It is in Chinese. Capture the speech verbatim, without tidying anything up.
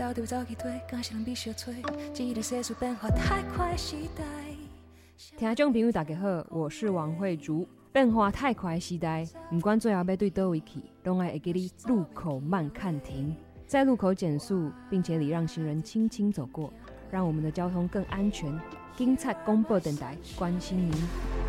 到底走去退，敢是人必须催，这个世事变化太快的时代。 听众朋友大家好，我是王慧竹。变化太快的时代，不管最后要对倒位去，都要会给你路口慢看停，在路口减速，并且礼让行人轻轻走过，让我们的交通更安全。警察广播电台关心您。